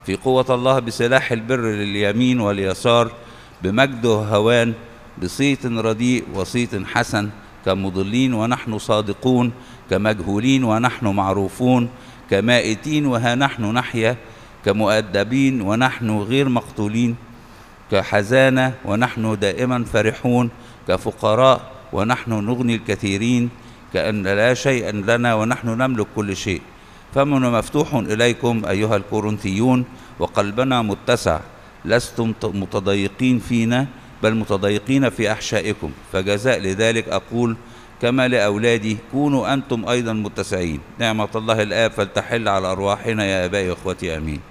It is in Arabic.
في قوة الله بسلاح البر لليمين واليسار، بمجد وهوان، بصيت رديء وصيت حسن، كمضلين ونحن صادقون، كمجهولين ونحن معروفون، كمائتين وها نحن نحيا، كمؤدبين ونحن غير مقتولين، كحزانة ونحن دائما فرحون، كفقراء ونحن نغني الكثيرين، كأن لا شيء لنا ونحن نملك كل شيء. فمن مفتوح إليكم أيها الكورنثيون، وقلبنا متسع، لستم متضيقين فينا بل متضيقين في أحشائكم، فجزاء لذلك أقول كما لأولادي كونوا أنتم أيضا متسعين. نعمة الله الآب فلتحل على أرواحنا يا آبائي وإخوتي، آمين.